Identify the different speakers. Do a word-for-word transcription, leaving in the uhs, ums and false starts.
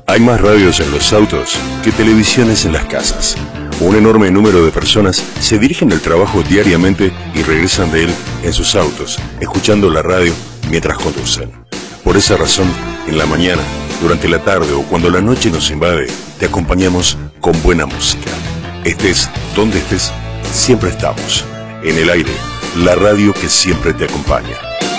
Speaker 1: Hay más radios en los autos que televisiones en las casas. Un enorme número de personas se dirigen al trabajo diariamente y regresan de él en sus autos, escuchando la radio mientras conducen. Por esa razón, en la mañana, durante la tarde o cuando la noche nos invade, te acompañamos con buena música. Estés donde estés, siempre estamos. En el aire, la radio que siempre te acompaña.